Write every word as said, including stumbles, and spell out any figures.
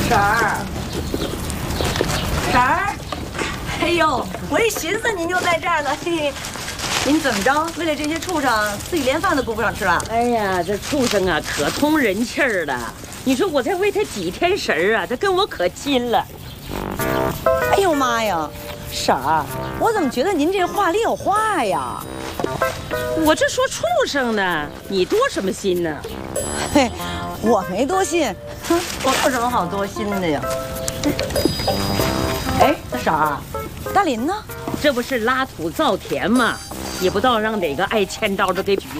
婶儿，婶儿，哎呦，我一寻思您就在这儿呢，嘿嘿。您怎么着？为了这些畜生，自己连饭都顾不上吃了？ 哎呀，这畜生啊，可通人气儿了。你说我才喂它几天食儿啊，它跟我可亲了。 哎呦妈呀，婶儿，我怎么觉得您这话里有话呀？ 我这说畜生呢，你多什么心呢？ 嘿，我没多心，哼，我有什么好多心的呀？哎，婶儿，大林呢？ 这不是拉土造田吗？也不知道让哪个爱欠刀的给举